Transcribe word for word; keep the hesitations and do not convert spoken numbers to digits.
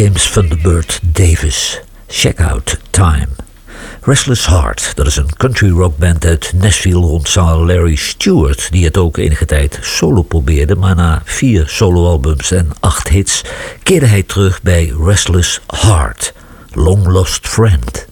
James Thunderbird Davis. Check Out Time. Restless Heart, dat is een country rockband uit Nashville rond zanger Larry Stewart, die het ook enige tijd solo probeerde, maar na vier soloalbums en acht hits keerde hij terug bij Restless Heart, Long Lost Friend.